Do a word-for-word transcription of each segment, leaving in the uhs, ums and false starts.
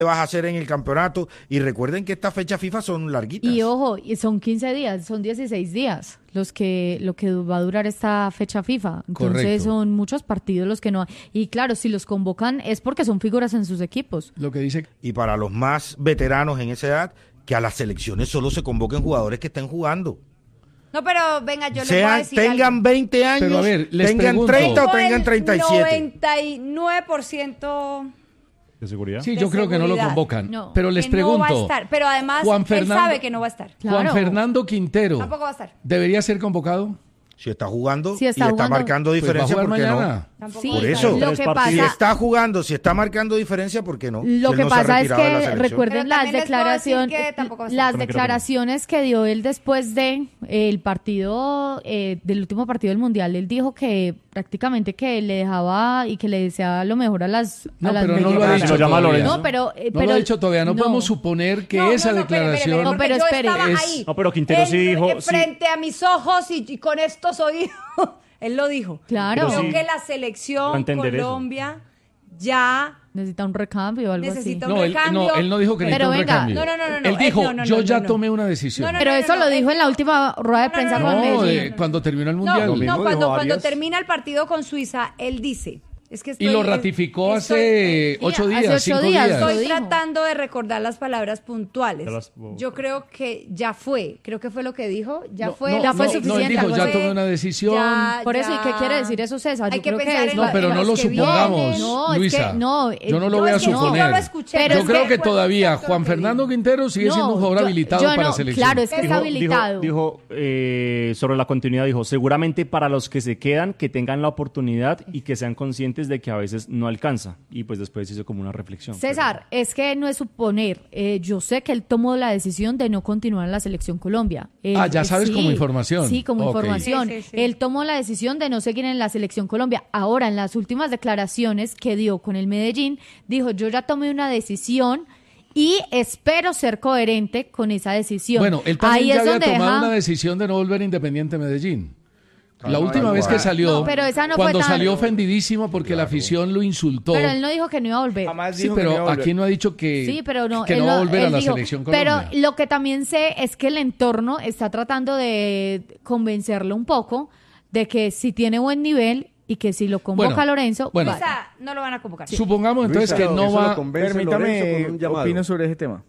vas a hacer en el campeonato, y recuerden que estas fechas FIFA son larguitas. Y ojo, y son quince días, son dieciséis días los que lo que va a durar esta fecha FIFA. Entonces Correcto. Son muchos partidos los que no hay. Y claro, si los convocan es porque son figuras en sus equipos. Lo que dice. Y para los más veteranos en esa edad, que a las selecciones solo se convoquen jugadores que estén jugando. No, pero venga, yo les Sean, voy a decir tengan algo. veinte años, pero a ver, les tengan pregunto. treinta o tengan treinta y siete. noventa y nueve por ciento ¿De seguridad? Sí, yo de creo seguridad. que no lo convocan. No, pero les que pregunto. No va a estar. Pero además, Juan él Fernando, sabe que no va a estar. Claro. Juan Fernando Quintero. Tampoco va a estar. ¿Debería ser convocado? Si está jugando si está y jugando, está marcando diferencia, pues ¿por qué mañana. no? Sí, por eso, lo que pasa, si está jugando, si está marcando diferencia, ¿por qué no? Lo si que no pasa es que recuerden Pero las declaraciones, las declaraciones que dio él después de eh, el partido eh, del último partido del Mundial. Él dijo que prácticamente que le dejaba y que le deseaba lo mejor a las no, a las pero no lo ha dicho todavía. No, pero, eh, no pero lo ha dicho todavía. No, no. podemos suponer que no, esa no, no, declaración. espere, espere, no, pero espere. Yo es... ahí, no, pero Quintero él, sí dijo. Frente sí. a mis ojos y, y con estos oídos. Él lo dijo. Claro. Creo sí, que la selección Colombia eso. ya necesita un recambio o algo necesita así. un no, él, recambio. no, él no dijo que necesita un venga, recambio. No, no, no, no, él dijo, no, no, yo no, ya no. tomé una decisión. No, no, Pero no, eso no, lo no, dijo él, en la última rueda de prensa no, con no, No, Medellín. de, cuando terminó el No, Mundial. no, mismo cuando, dijo cuando Arias. termina el partido con Suiza, él dice... Es que estoy, y lo ratificó estoy, hace estoy, ocho hace días, ocho cinco días. días. Estoy Lo dijo. tratando de recordar las palabras puntuales. Las- Yo creo que ya fue, creo que fue lo que dijo, ya No, fue, no, ya fue no, suficiente, No, él dijo, algo ya así. tomé una decisión. Ya, Por eso, ¿y qué ya. quiere decir eso, César? Hay Yo que creo que pensar es en lo- No, pero en no los lo que supongamos, vienen. No, es Luisa. que no, yo no lo yo voy a es que no, suponer. yo lo escuché, pero yo es creo que que fue todavía exacto Juan lo que Fernando dijo. Quintero sigue No, siendo un jugador yo- habilitado yo para no, la selección. claro, es que está Dijo, habilitado. dijo, dijo, eh, sobre la continuidad, dijo, seguramente para los que se quedan, que tengan la oportunidad y que sean conscientes de que a veces no alcanza. Y pues después hizo como una reflexión. César, pero... es que no es suponer. Eh, yo sé que él tomó la decisión de no continuar en la selección Colombia. Él, Ah, ya sabes sí, como información. Sí, como Ok. información. Sí, sí, sí. Él tomó la decisión de no seguir en la selección Colombia. Ahora, en las últimas declaraciones que dio con el Medellín, dijo, yo ya tomé una decisión y espero ser coherente con esa decisión. Bueno, él también Ahí ya es había donde tomado deja... una decisión de no volver a Independiente Medellín. La Claro, última tal vez que cual. salió, No, pero esa no fue cuando tan- salió ofendidísimo porque la afición lo insultó. Pero él no dijo que no iba a volver. Jamás Sí, dijo que no iba pero a volver. aquí no ha dicho que, Sí, pero no, que él no va a lo- volver a él la dijo, selección pero Colombia. lo que también sé es que el entorno está tratando de convencerlo un poco de que si tiene buen nivel y que si lo convoca Bueno, Lorenzo, bueno. va- Esa no lo van a convocar. Supongamos entonces Luisa, que no eso va... lo convence Lorenzo Permítame, con un llamado. opino sobre ese tema.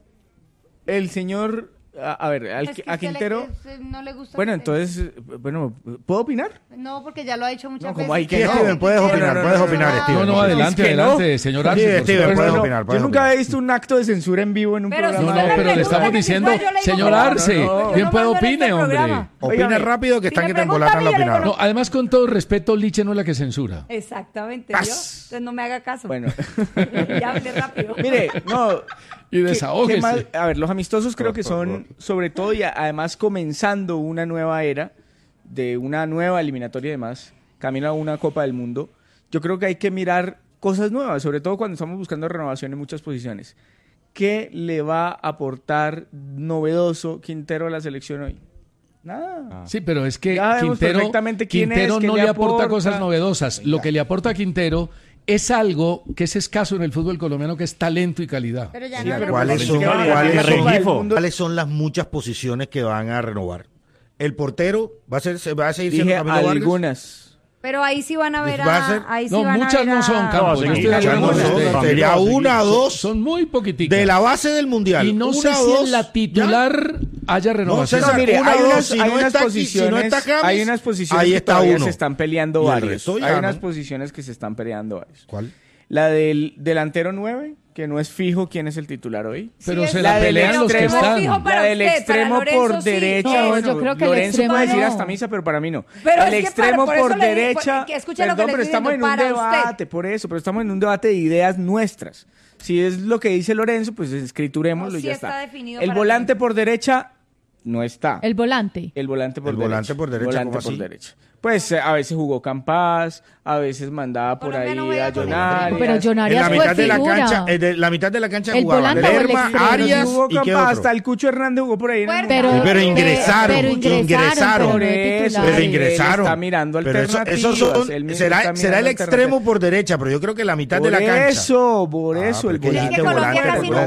El señor, a, a ver, al- Es que a usted le- Quintero... es- no le gusta. Bueno, que- entonces, eh, bueno, ¿puedo opinar? No, porque ya lo ha dicho muchas No, veces. como hay que Sí, no. Steven, puedes No, opinar, no, no, puedes no, opinar, no, Steven. No, no, Sí, adelante, es que no. adelante, señor Arce, Sí, por Steven, supuesto. puedes No, opinar, yo puedes nunca opinar. he visto un acto de censura en vivo en un Pero si No, programa. no, usted me pero le pregunta estamos que si diciendo, fue, yo le digo señor que no. Arce, No, no, bien no puede mando en opine, este hombre. programa. Opine Óigame, rápido que si están me que te pregunta embolatan a la mí, yo le digo, opinión. No, además, con todo respeto, Liche no es la que censura. Exactamente, ¿vio? Paz. Entonces no me haga caso. Bueno, Ya hable rápido. mire, no... Y ¿qué- desahógese. qué más? A ver, los amistosos creo que son, sobre todo, y a- además comenzando una nueva era, de una nueva eliminatoria y demás, camino a una Copa del Mundo. Yo creo que hay que mirar cosas nuevas, sobre todo cuando estamos buscando renovación en muchas posiciones. ¿Qué le va a aportar novedoso Quintero a la selección hoy? Nada. Sí, pero es que Ya vemos Quintero, perfectamente quién Quintero es, qué no le le aporta aporta. cosas novedosas. Lo que le aporta a Quintero es algo que es escaso en el fútbol colombiano, que es talento y calidad. Pero ya Sí, no le ¿cuáles gusta. son, que va a cuáles la son- Copa del Mundo. cuáles son las muchas posiciones que van a renovar? ¿El portero va a ser se va a seguir siendo Dije Camilo Vargas? algunas. Pero ahí sí van a ver Va a a... ser- Ahí sí No, van a muchas ver no a- son, Campos. No, Yo sí, estoy de ya acuerdo No, con no, usted. no, Ramiro, sería sí, una o dos Son muy poquiticas. de la base del mundial. Y no Una sé o si dos, en la ¿ya? titular haya renovación. César, No, mire, una hay o dos, unas, si hay no unas está aquí, posiciones, si no está James, hay unas posiciones ahí que está todavía uno. se están peleando Y el varios. resto ya Hay no. unas posiciones que se están peleando varios. ¿Cuál? La del delantero nueve, que no es fijo quién es el titular hoy. Pero Sí, se es la del pelean los que extremo- están. Fijo para La del usted, extremo para Lorenzo por sí. derecha. No, bueno, yo creo que el Lorenzo extremo puede decir no. hasta misa, pero para mí no. Pero el es que extremo para- por por eso le digo, derecha. porque escuche lo que Perdón, le pero estoy estamos en diciendo, un para usted. debate, por eso, pero estamos en un debate de ideas nuestras. Si es lo que dice Lorenzo, pues escriturémoslo No, y sí ya está está. definido El para volante mí. por derecha no está. el volante. El volante por El derecha. volante por derecha, Volante ¿cómo por así? derecha. Pues eh, a veces jugó Campas, a veces mandaba por Colombia ahí no juega a con el John extremo. Pero Arias. John En Arias la fue mitad de la figura. cancha, eh, de la mitad de la cancha El jugaban volante o el Lerma, extremo. Arias Jugó y qué Campas, otro. hasta el Cucho Hernández jugó por ahí. en el Pero- Mundial. Pero ingresaron, pero ingresaron, ingresaron. pero no Por de eso, titular. Pero él ingresaron. está mirando Pero eso, alternativas. esos son- él mismo será, está será el mirando extremo alternativas. por derecha, pero yo creo que la mitad Por de la cancha. eso, por Ah, eso, el porque Es que volante. Colombia volante, casi no volante.